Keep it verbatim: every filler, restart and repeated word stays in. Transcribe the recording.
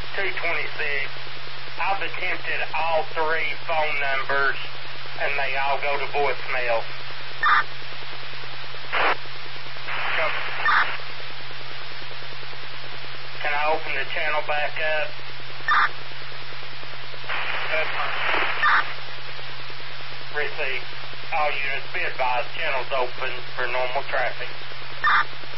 two twenty-six. I've attempted all three phone numbers, and they all go to voicemail. Can I open the channel back up? Receive. All units be advised, channels open for normal traffic.